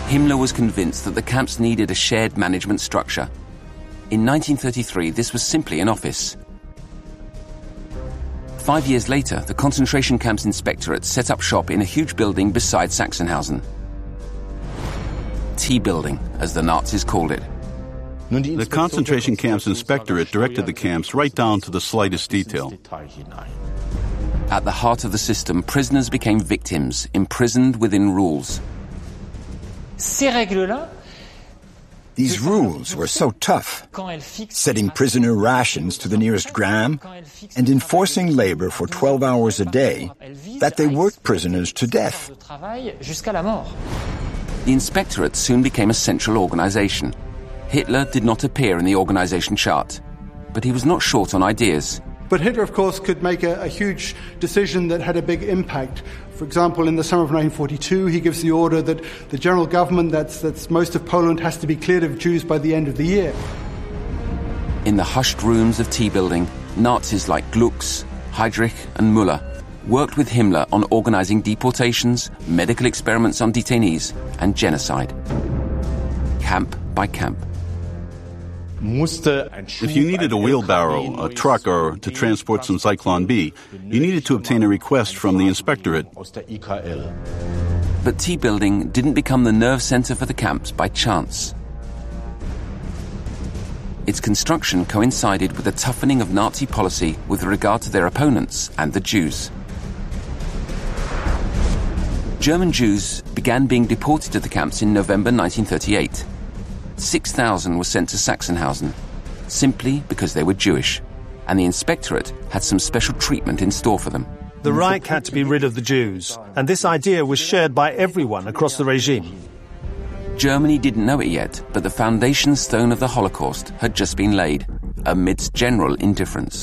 Himmler was convinced that the camps needed a shared management structure. In 1933, this was simply an office. 5 years later, the concentration camps inspectorate set up shop in a huge building beside Sachsenhausen. T-building, as the Nazis called it. The concentration camps inspectorate directed the camps right down to the slightest detail. At the heart of the system, prisoners became victims, imprisoned within rules. These rules were so tough, setting prisoner rations to the nearest gram and enforcing labor for 12 hours a day, that they worked prisoners to death. The inspectorate soon became a central organization. Hitler did not appear in the organization chart, but he was not short on ideas. But Hitler, of course, could make a huge decision that had a big impact. For example, in the summer of 1942, he gives the order that the general government, that's most of Poland, has to be cleared of Jews by the end of the year. In the hushed rooms of T-building, Nazis like Glücks, Heydrich and Müller worked with Himmler on organizing deportations, medical experiments on detainees, and genocide. Camp by camp. If you needed a wheelbarrow, a truck, or to transport some Zyklon B, you needed to obtain a request from the inspectorate. But T-building didn't become the nerve center for the camps by chance. Its construction coincided with a toughening of Nazi policy with regard to their opponents and the Jews. German Jews began being deported to the camps in November 1938. 6,000 were sent to Sachsenhausen, simply because they were Jewish, and the inspectorate had some special treatment in store for them. The Reich had to be rid of the Jews, and this idea was shared by everyone across the regime. Germany didn't know it yet, but the foundation stone of the Holocaust had just been laid, amidst general indifference.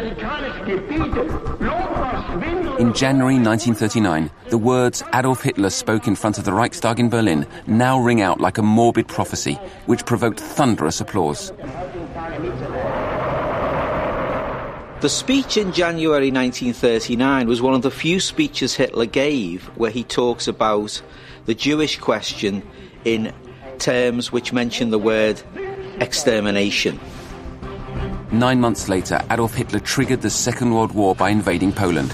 In January 1939, the words Adolf Hitler spoke in front of the Reichstag in Berlin now ring out like a morbid prophecy, which provoked thunderous applause. The speech in January 1939 was one of the few speeches Hitler gave where he talks about the Jewish question in terms which mention the word extermination. 9 months later, Adolf Hitler triggered the Second World War by invading Poland,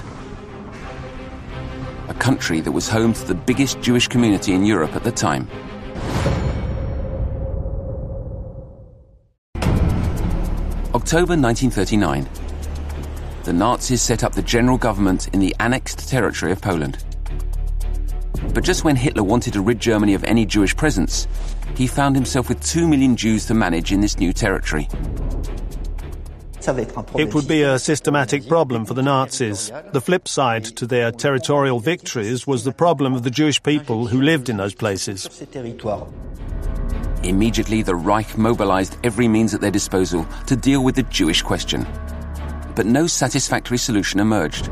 a country that was home to the biggest Jewish community in Europe at the time. October 1939. The Nazis set up the general government in the annexed territory of Poland. But just when Hitler wanted to rid Germany of any Jewish presence, he found himself with 2 million Jews to manage in this new territory. It would be a systematic problem for the Nazis. The flip side to their territorial victories was the problem of the Jewish people who lived in those places. Immediately, the Reich mobilized every means at their disposal to deal with the Jewish question. But no satisfactory solution emerged.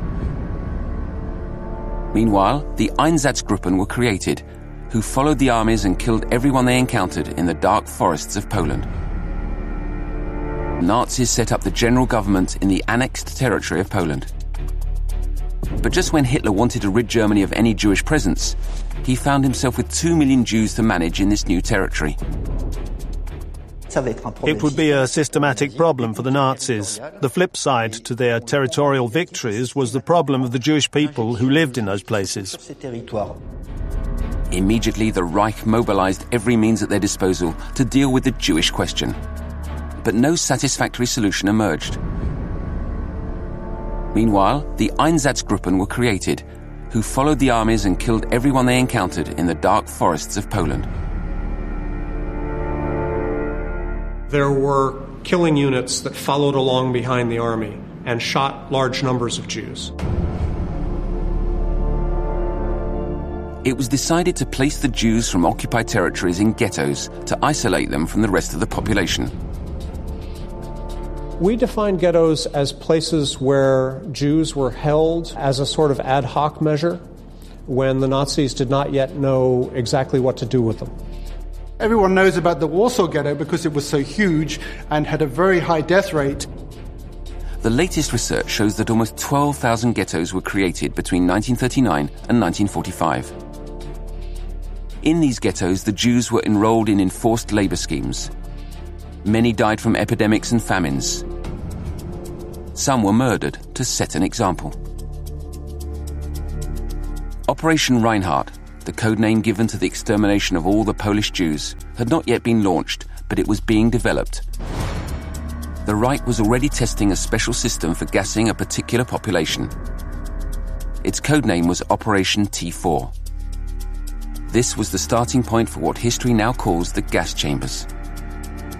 Meanwhile, the Einsatzgruppen were created, who followed the armies and killed everyone they encountered in the dark forests of Poland. Nazis set up the general government in the annexed territory of Poland. But just when Hitler wanted to rid Germany of any Jewish presence, he found himself with 2 million Jews to manage in this new territory. It would be a systematic problem for the Nazis. The flip side to their territorial victories was the problem of the Jewish people who lived in those places. Immediately, the Reich mobilized every means at their disposal to deal with the Jewish question. But no satisfactory solution emerged. Meanwhile, the Einsatzgruppen were created, who followed the armies and killed everyone they encountered in the dark forests of Poland. There were killing units that followed along behind the army and shot large numbers of Jews. It was decided to place the Jews from occupied territories in ghettos to isolate them from the rest of the population. We define ghettos as places where Jews were held as a sort of ad hoc measure when the Nazis did not yet know exactly what to do with them. Everyone knows about the Warsaw Ghetto because it was so huge and had a very high death rate. The latest research shows that almost 12,000 ghettos were created between 1939 and 1945. In these ghettos, the Jews were enrolled in enforced labor schemes. Many died from epidemics and famines. Some were murdered to set an example. Operation Reinhardt, the codename given to the extermination of all the Polish Jews, had not yet been launched, but it was being developed. The Reich was already testing a special system for gassing a particular population. Its codename was Operation T4. This was the starting point for what history now calls the gas chambers.